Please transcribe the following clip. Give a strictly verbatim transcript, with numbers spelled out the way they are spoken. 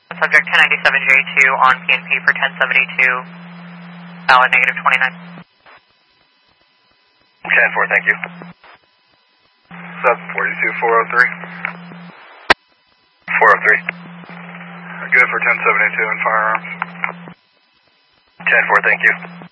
Subject ten ninety-seven J two on P N P for ten seventy-two, valid negative twenty-nine. ten four, thank you. seven forty-two, four oh three. four oh three. Good for ten seventy-two and firearms. ten four, thank you.